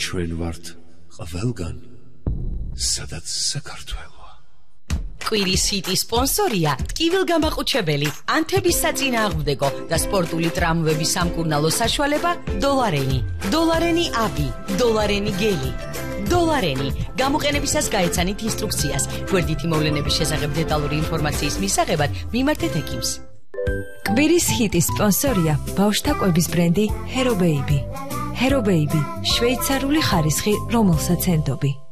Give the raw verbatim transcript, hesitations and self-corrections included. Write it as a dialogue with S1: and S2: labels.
S1: ჩვენ ვართ ყველგან, სადაც საქართველოა.
S2: კვირის ჰიტი სპონსორია ტკივილგამაყუჩებელი, ანთების საწინააღმდეგო და სპორტული ტრამვების სამკურნალო საშუალება დოლარენი. დოლარენი აბი, დოლარენი გელი. დოლარენი. გამოყენებისას გაეცანით ინსტრუქციას. გვერდითი მოვლენების შესახებ დეტალური ინფორმაციის მისაღებად მიმართეთ ექიმს.
S3: კვირის ჰიტის სპონსორია ბავშვთა კვების ბრენდი Hero Baby. Hero Baby, შვეიცარიული ხარისხი, რომელსაც ენდობი.